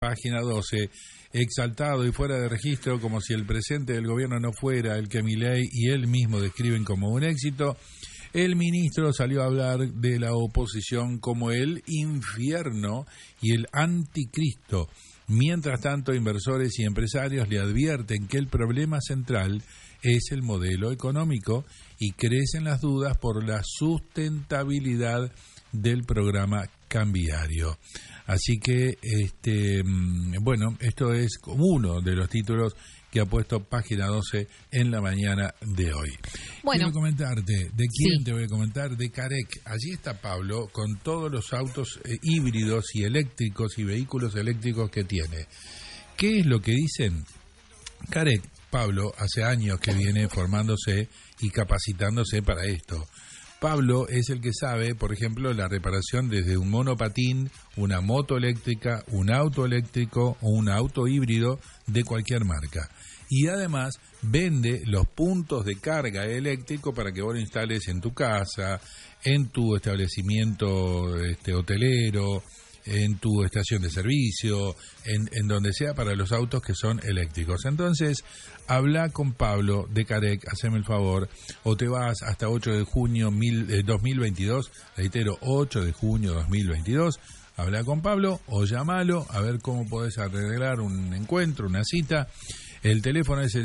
Página 12, exaltado y fuera de registro, como si el presente del gobierno no fuera el que Milei y él mismo describen como un éxito, el ministro salió a hablar de la oposición como el infierno y el anticristo. Mientras tanto, inversores y empresarios le advierten que el problema central es el modelo económico y crecen las dudas por la sustentabilidad del programa cambiario. Así que, bueno, esto es como uno de los títulos que ha puesto Página 12 en la mañana de hoy. Bueno, quiero comentarte, ¿de quién sí. te voy a comentar? De Carec. Allí está Pablo con todos los autos híbridos y eléctricos y vehículos eléctricos que tiene. ¿Qué es lo que dicen? Carec, Pablo, hace años que viene formándose y capacitándose para esto. Pablo es el que sabe, por ejemplo, la reparación desde un monopatín, una moto eléctrica, un auto eléctrico o un auto híbrido de cualquier marca. Y además vende los puntos de carga eléctrico para que vos lo instales en tu casa, en tu establecimiento hotelero, en tu estación de servicio, en donde sea para los autos que son eléctricos. Entonces, habla con Pablo de Carec, haceme el favor, o te vas hasta 8 de junio 2022, reitero, 8 de junio 2022, habla con Pablo o llámalo a ver cómo podés arreglar un encuentro, una cita. El teléfono es el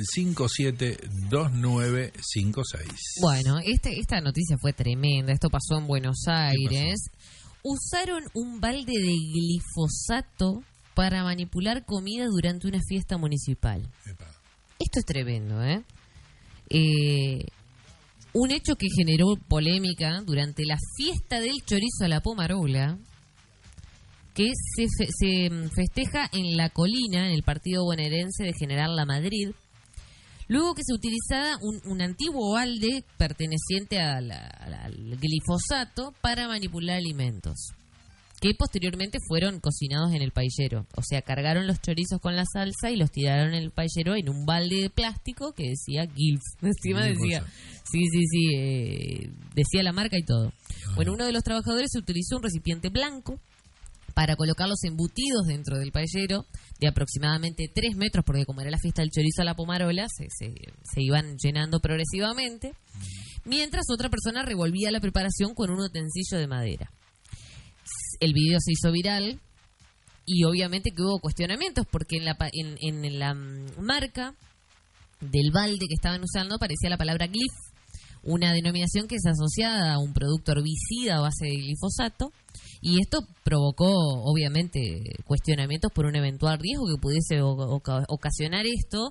572956. Bueno, esta noticia fue tremenda, esto pasó en Buenos Aires. Usaron un balde de glifosato para manipular comida durante una fiesta municipal. Epa. Esto es tremendo, ¿eh? Un hecho que generó polémica durante la fiesta del chorizo a la pomarola, que se festeja en La Colina, en el partido bonaerense de General La Madrid, luego que se utilizaba un antiguo balde perteneciente al glifosato para manipular alimentos, que posteriormente fueron cocinados en el paillero. O sea, cargaron los chorizos con la salsa y los tiraron en el paillero en un balde de plástico que decía Gilf. Encima decía, decía la marca y todo. Bueno, uno de los trabajadores utilizó un recipiente blanco para colocar los embutidos dentro del paellero de aproximadamente 3 metros, porque como era la fiesta del chorizo a la pomarola, se iban llenando progresivamente, mientras otra persona revolvía la preparación con un utensilio de madera. El video se hizo viral y obviamente que hubo cuestionamientos, porque en la marca del balde que estaban usando aparecía la palabra glif, una denominación que es asociada a un producto herbicida a base de glifosato, y esto provocó obviamente cuestionamientos por un eventual riesgo que pudiese ocasionar esto,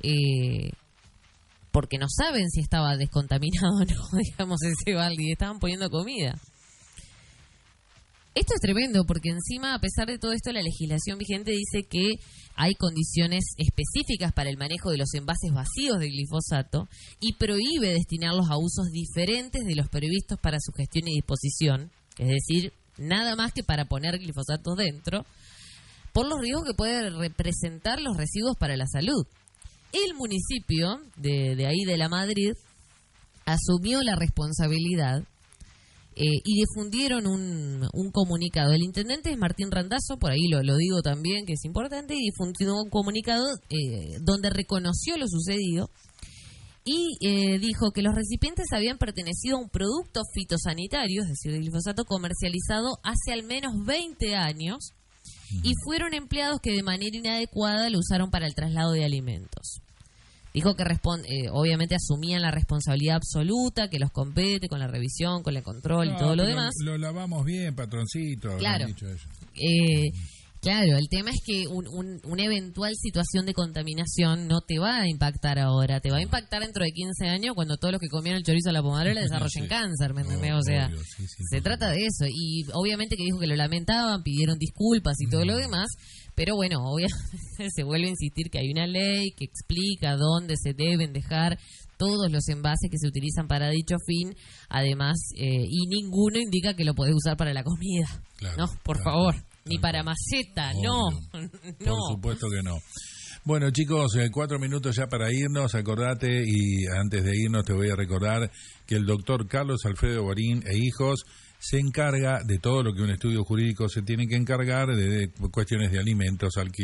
porque no saben si estaba descontaminado o no, digamos, ese balde, y estaban poniendo comida. Esto es tremendo porque encima, a pesar de todo esto, la legislación vigente dice que hay condiciones específicas para el manejo de los envases vacíos de glifosato y prohíbe destinarlos a usos diferentes de los previstos para su gestión y disposición, es decir, nada más que para poner glifosatos dentro, por los riesgos que pueden representar los residuos para la salud. El municipio de ahí de La Madrid asumió la responsabilidad y difundieron un comunicado. El intendente es Martín Randazzo, por ahí lo digo también, que es importante, y difundió un comunicado donde reconoció lo sucedido y dijo que los recipientes habían pertenecido a un producto fitosanitario, es decir, el glifosato, comercializado hace al menos 20 años y fueron empleados que de manera inadecuada lo usaron para el traslado de alimentos. Dijo que obviamente asumían la responsabilidad absoluta que los compete con la revisión, con el control y todo lo demás. Lo lavamos bien, patroncito. Claro. Dicho eso. Claro, el tema es que una eventual situación de contaminación no te va a impactar ahora, te va a impactar dentro de 15 años cuando todos los que comieron el chorizo a la pomarola desarrollen cáncer, ¿me entendés? O sea, obvio, se trata de eso. Y obviamente que dijo que lo lamentaban, pidieron disculpas y todo lo demás. Pero bueno, obviamente se vuelve a insistir que hay una ley que explica dónde se deben dejar todos los envases que se utilizan para dicho fin, además, y ninguno indica que lo podés usar para la comida. Claro, no, por favor, ni para maceta, no. Por supuesto que no. Bueno, chicos, 4 minutos ya para irnos. Acordate, y antes de irnos te voy a recordar que el doctor Carlos Alfredo Borín e hijos se encarga de todo lo que un estudio jurídico se tiene que encargar, de cuestiones de alimentos, alquiler,